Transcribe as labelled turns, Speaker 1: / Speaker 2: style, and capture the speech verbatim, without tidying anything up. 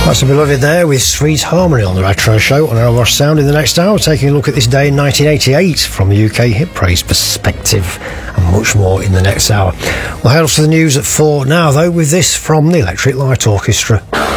Speaker 1: That's a beloved there with Sweet Harmony on the Retro Show on our Sound in the next hour, taking a look at this day in nineteen eighty-eight from a U K hit praise perspective, and much more in the next hour. We'll head off to the news at four now, though, with this from the Electric Light Orchestra.